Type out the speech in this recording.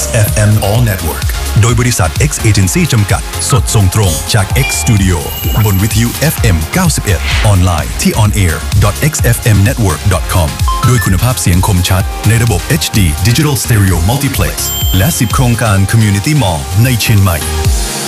XFM All Network โดยบริษัท X Agency จำกัดสดส่งตรงจาก X Studio บนวิทยุ FM 91ออนไลน์ที่ onair.xfmnetwork.com ด้วยคุณภาพเสียงคมชัดในระบบ HD Digital Stereo Multiplex และ10โครงการ Community Mall ในเชียงใหม่